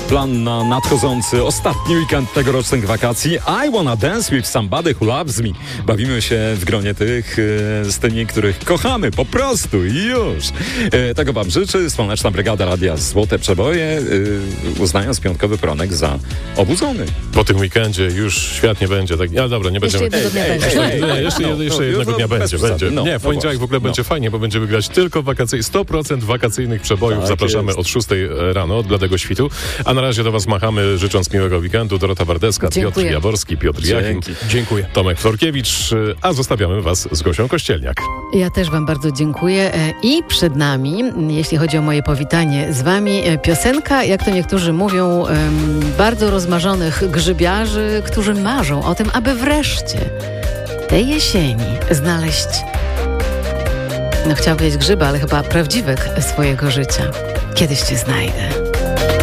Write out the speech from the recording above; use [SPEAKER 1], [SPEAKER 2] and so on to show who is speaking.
[SPEAKER 1] plan na nadchodzący ostatni weekend tegorocznych wakacji. I wanna dance with somebody who loves me. Bawimy się w gronie tych z tymi, których kochamy, po prostu i już. Tego wam życzy Słoneczna Brygada Radia Złote Przeboje, uznając piątkowy poranek za obudzony.
[SPEAKER 2] Po tym weekendzie już świat nie będzie tak... Ale dobra, nie będziemy... Jeszcze jednego dnia będzie. Nie, w poniedziałek w ogóle będzie fajnie, bo będziemy grać tylko 100% wakacyjnych przebojów. Tak, zapraszamy od 6 rano, od bladego świtu. A na razie do was machamy, życząc miłego weekendu. Dorota Wardecka, Piotr Jaworski, Piotr Jachim. Dziękuję. Tomek Florkiewicz, a zostawiamy was z Gosią Kościelniak.
[SPEAKER 3] Ja też wam bardzo dziękuję. I przed nami, jeśli chodzi o moje powitanie z wami, piosenka, jak to niektórzy mówią, bardzo rozmarzonych grzybiarzy, którzy marzą o tym, aby wreszcie tej jesieni znaleźć, chciałam powiedzieć grzyba, ale chyba prawdziwek swojego życia. Kiedyś cię znajdę.